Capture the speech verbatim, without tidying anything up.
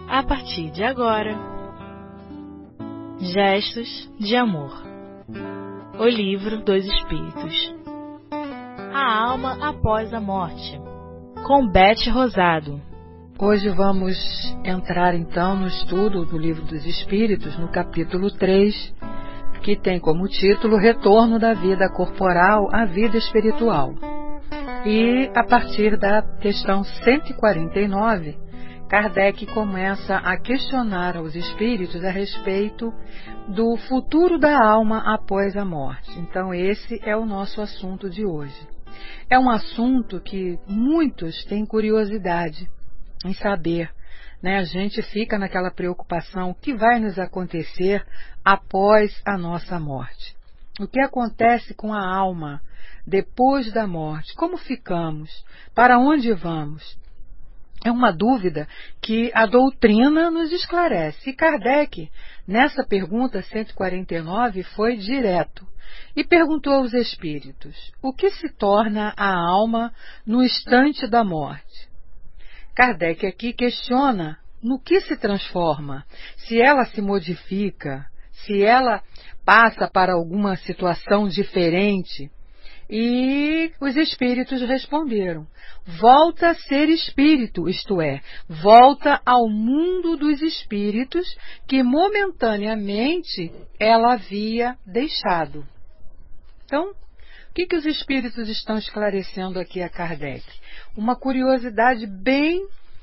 a partir de agora. Gestos de Amor. O Livro dos Espíritos. A Alma Após a Morte, com Beth Rosado. Hoje vamos entrar então no estudo do Livro dos Espíritos, no capítulo três, que tem como título Retorno da Vida Corporal à Vida Espiritual. E a partir da questão cento e quarenta e nove, Kardec começa a questionar aos espíritos a respeito do futuro da alma após a morte. Então esse é o nosso assunto de hoje. É um assunto que muitos têm curiosidade em saber, né? A gente fica naquela preocupação: o que vai nos acontecer após a nossa morte? O que acontece com a alma depois da morte? Como ficamos? Para onde vamos? É uma dúvida que a doutrina nos esclarece. E Kardec, nessa pergunta cento e quarenta e nove, foi direto e perguntou aos espíritos: o que se torna a alma no instante da morte? Kardec aqui questiona no que se transforma, se ela se modifica, se ela passa para alguma situação diferente. E os espíritos responderam: volta a ser espírito, isto é, volta ao mundo dos espíritos que momentaneamente ela havia deixado. Então, o que, que os espíritos estão esclarecendo aqui a Kardec? Uma curiosidade bem